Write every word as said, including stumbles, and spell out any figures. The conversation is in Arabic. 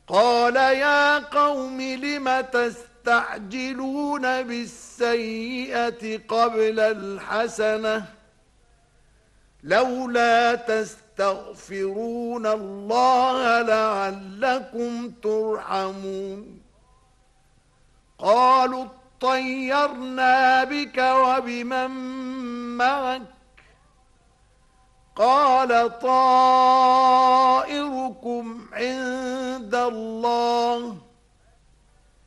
قال يا قوم لم تستعجلون بالسيئة قبل الحسنة لولا تستغفرون الله لعلكم ترحمون قالوا اطيرنا بك وبمن معك قال طائركم عند الله